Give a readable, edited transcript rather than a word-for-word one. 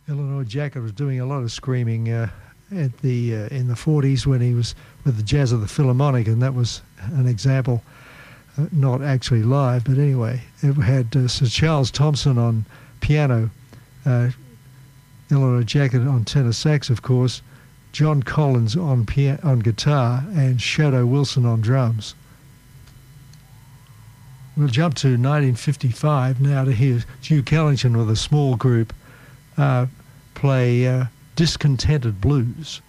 Illinois Jacket was doing a lot of screaming at the in the 40s when he was with the Jazz of the Philharmonic, and that was an example, not actually live, but anyway, it had Sir Charles Thompson on piano, Illinois Jacket on tenor sax, of course, John Collins on guitar, and Shadow Wilson on drums. We'll jump to 1955 now to hear Duke Ellington with a small group play Discontented Blues.